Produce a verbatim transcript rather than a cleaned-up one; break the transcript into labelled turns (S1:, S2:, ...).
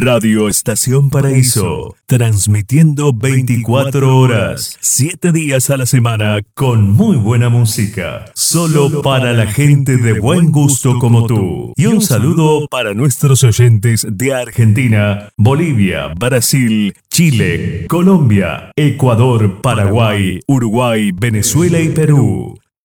S1: Radio Estación Paraíso, transmitiendo veinticuatro horas, siete días a la semana con muy buena música, solo para la gente de buen gusto como tú. Y un saludo para nuestros oyentes de Argentina, Bolivia, Brasil, Chile, Colombia, Ecuador, Paraguay, Uruguay, Venezuela y Perú.